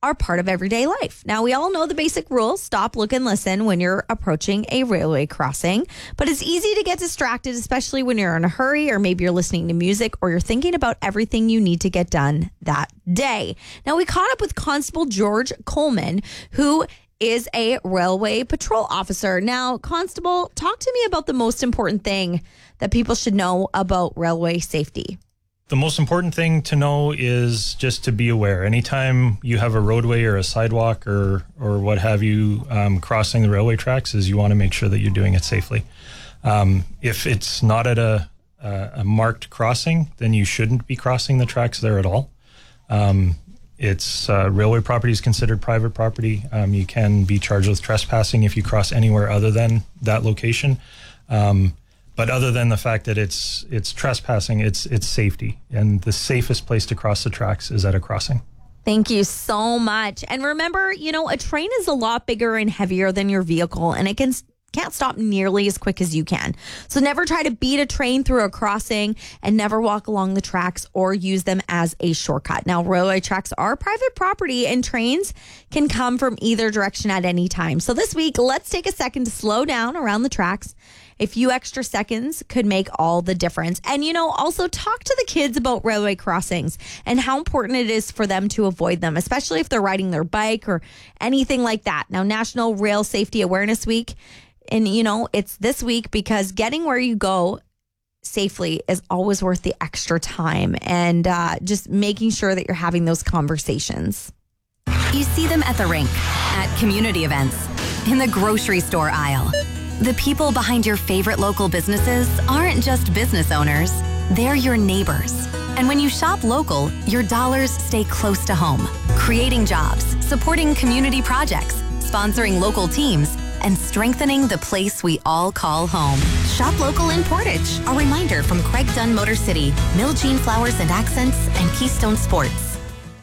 are part of everyday life. Now, we all know the basic rules. Stop, look, and listen when you're approaching a railway crossing. But it's easy to get distracted, especially when you're in a hurry, or maybe you're listening to music, or you're thinking about everything you need to get done that day. Now, we caught up with Constable George Coleman, who is a railway patrol officer. Now, Constable, talk to me about the most important thing that people should know about railway safety. The most important thing to know is just to be aware. Anytime you have a roadway or a sidewalk or what have you crossing the railway tracks, is you want to make sure that you're doing it safely. If it's not at a marked crossing, then you shouldn't be crossing the tracks there at all. It's railway property is considered private property. You can be charged with trespassing if you cross anywhere other than that location. But other than the fact that it's trespassing, it's safety. And the safest place to cross the tracks is at a crossing. Thank you so much. And remember, a train is a lot bigger and heavier than your vehicle, and it can't stop nearly as quick as you can. So never try to beat a train through a crossing, and never walk along the tracks or use them as a shortcut. Now, railway tracks are private property, and trains can come from either direction at any time. So this week, let's take a second to slow down around the tracks. A few extra seconds could make all the difference. And, also talk to the kids about railway crossings and how important it is for them to avoid them, especially if they're riding their bike or anything like that. Now, National Rail Safety Awareness Week. And, it's this week because getting where you go safely is always worth the extra time, and just making sure that you're having those conversations. You see them at the rink, at community events, in the grocery store aisle. The people behind your favorite local businesses aren't just business owners, they're your neighbors. And when you shop local, your dollars stay close to home, creating jobs, supporting community projects, sponsoring local teams, and strengthening the place we all call home. Shop local in Portage. A reminder from Craig Dunn Motor City, Miljean Flowers and Accents, and Keystone Sports.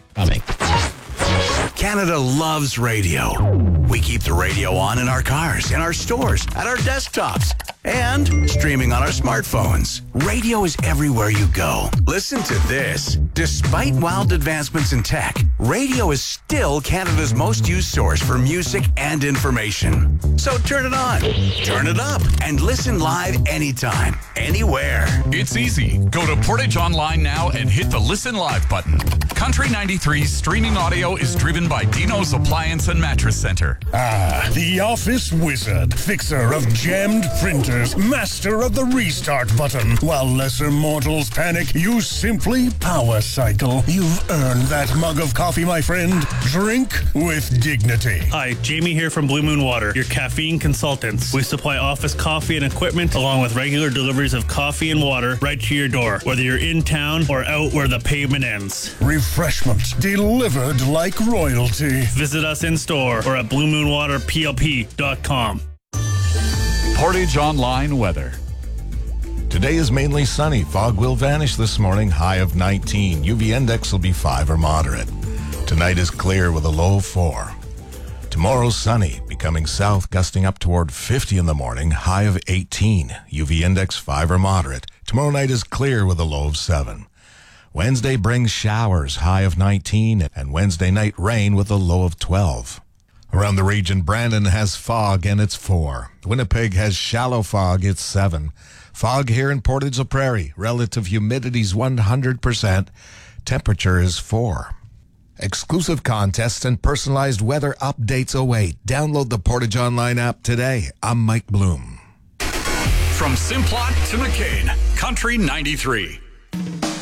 Canada loves radio. We keep the radio on in our cars, in our stores, at our desktops, and streaming on our smartphones. Radio is everywhere you go. Listen to this. Despite wild advancements in tech, radio is still Canada's most used source for music and information. So turn it on, turn it up, and listen live anytime, anywhere. It's easy. Go to Portage Online now and hit the Listen Live button. Country 93's streaming audio is driven by Dino's Appliance and Mattress Center. The office wizard, fixer of jammed printers, master of the restart button. While lesser mortals panic, you simply power cycle. You've earned that mug of coffee, my friend. Drink with dignity. Hi, Jamie here from Blue Moon Water, your caffeine consultants. We supply office coffee and equipment along with regular deliveries of coffee and water right to your door, whether you're in town or out where the pavement ends. Refreshment delivered like royalty. Visit us in store or at bluemoonwaterplp.com. Portage Online weather. Today is mainly sunny. Fog will vanish this morning, high of 19. UV index will be 5 or moderate. Tonight is clear with a low of 4. Tomorrow sunny, becoming south, gusting up toward 50 in the morning, high of 18. UV index 5 or moderate. Tomorrow night is clear with a low of 7. Wednesday brings showers, high of 19, and Wednesday night rain with a low of 12. Around the region, Brandon has fog and it's 4. Winnipeg has shallow fog, it's 7. Fog here in Portage la Prairie. Relative humidity is 100%. Temperature is 4. Exclusive contests and personalized weather updates await. Download the Portage Online app today. I'm Mike Bloom. From Simplot to McCain, Country 93.